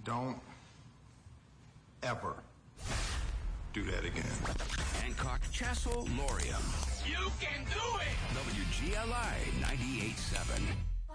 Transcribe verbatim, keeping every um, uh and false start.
Don't ever do that again. Hancock, Chassel, Laurium. You can do it! W G L I ninety-eight point seven.